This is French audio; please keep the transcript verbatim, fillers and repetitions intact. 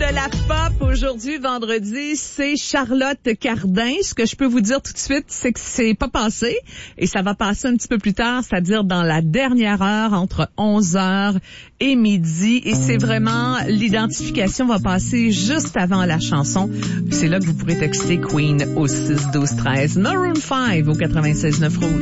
de la pop aujourd'hui, vendredi, c'est Charlotte Cardin. Ce que je peux vous dire tout de suite, c'est que c'est pas passé et ça va passer un petit peu plus tard, c'est-à-dire dans la dernière heure, entre onze heures et midi. Et c'est vraiment, l'identification va passer juste avant la chanson. C'est là que vous pourrez texter Queen au six douze treize. Maroon cinq au quatre-vingt-seize neuf Rouge.